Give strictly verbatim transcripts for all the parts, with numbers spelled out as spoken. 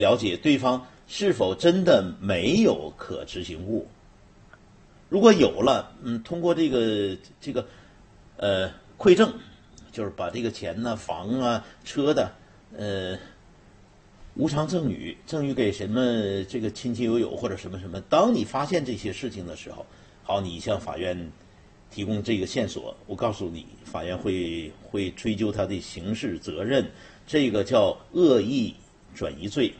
了解对方是否真的没有可执行物。如果有了，嗯，通过这个这个呃馈赠，就是把这个钱呢、房啊、车的，呃，无偿赠与，赠与给什么这个亲戚友友或者什么什么。当你发现这些事情的时候，好，你向法院提供这个线索，我告诉你，法院会会追究他的刑事责任，这个叫恶意转移罪。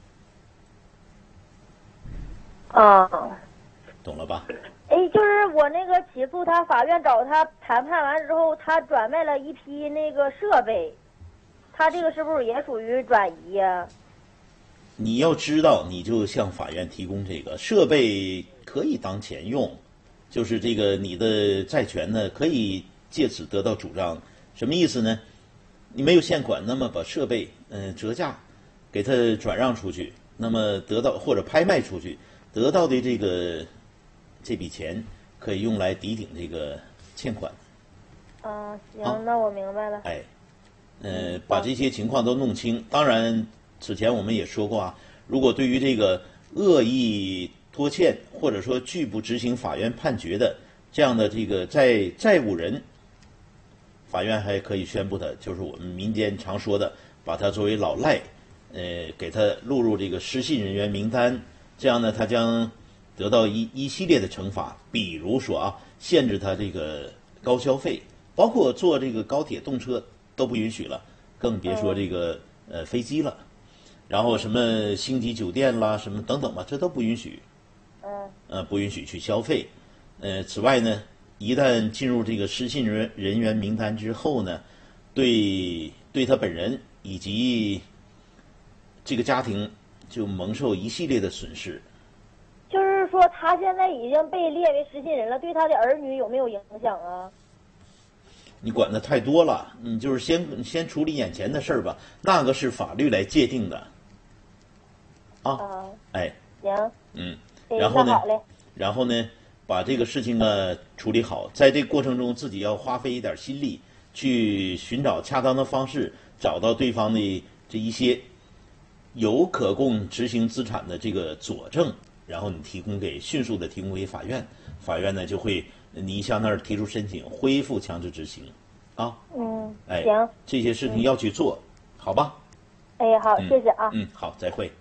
啊， 懂了吧？ 哎，就是我那个起诉他，法院找他谈判完之后，他转卖了一批那个设备，他这个是不是也属于转移呀？ 你要知道，你就向法院提供这个设备可以当钱用，就是这个你的债权呢可以借此得到主张。什么意思呢？你没有现款，那么把设备嗯、呃、折价给他转让出去，那么得到或者拍卖出去得到的这个这笔钱可以用来抵顶这个欠款。 嗯，行， 啊、 那我明白了。 哎，呃，把这些情况都弄清。当然，此前我们也说过啊，如果对于这个恶意拖欠或者说拒不执行法院判决的这样的这个债债务人，法院还可以宣布他，就是我们民间常说的，把他作为老赖，呃，给他录入这个失信人员名单。这样呢，他将得到一一系列的惩罚，比如说啊，限制他这个高消费，包括坐这个高铁、动车都不允许了，更别说这个呃飞机了。然后什么星级酒店啦，什么等等吧，这都不允许。 嗯。 呃，不允许去消费。呃，此外呢，一旦进入这个失信人人员名单之后呢，对对他本人以及这个家庭就蒙受一系列的损失。 就是说，他现在已经被列为失信人了，对他的儿女有没有影响啊？ 你管的太多了，你就是先先处理眼前的事儿吧，那个是法律来界定的。啊， 啊， 哎， 行， 嗯， 哎然后呢那好嘞， 然后呢，把这个事情呢处理好，在这个过程中自己要花费一点心力，去寻找恰当的方式，找到对方的这一些有可供执行资产的这个佐证，然后你提供给迅速的提供给法院，法院呢就会你向那儿提出申请恢复强制执行，啊， 嗯， 哎， 行， 这些事情要去做，好吧？ 哎，好， 嗯谢谢啊。 嗯，好，再会。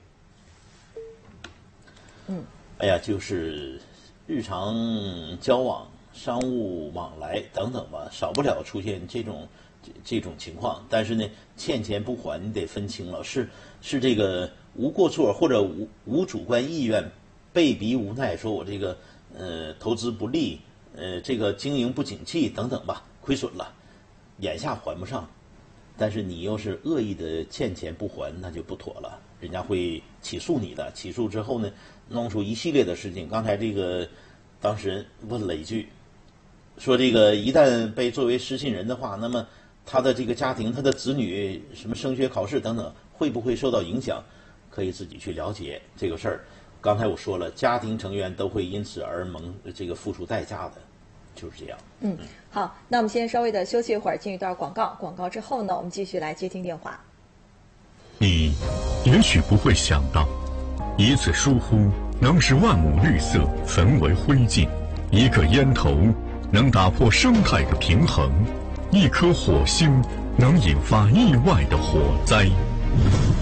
嗯， 哎呀，就是日常交往、商务往来等等吧，少不了出现这种这这种情况。但是呢，欠钱不还，你得分清了，是是这个无过错或者无无主观意愿，被逼无奈，说我这个呃投资不利，呃这个经营不景气等等吧，亏损了，眼下还不上。但是你要是恶意的欠钱不还，那就不妥了，人家会起诉你的。起诉之后呢，弄出一系列的事情。刚才这个当事人问了一句，说这个一旦被作为失信人的话，那么他的这个家庭、他的子女什么升学、考试等等，会不会受到影响？可以自己去了解这个事儿。刚才我说了，家庭成员都会因此而蒙这个付出代价的。就是这样。 嗯，好，那我们先稍微的休息一会儿，进一段广告。广告之后呢，我们继续来接听电话。 你也许不会想到，一次疏忽能使万亩绿色焚为灰烬，一个烟头能打破生态的平衡，一颗火星能引发意外的火灾。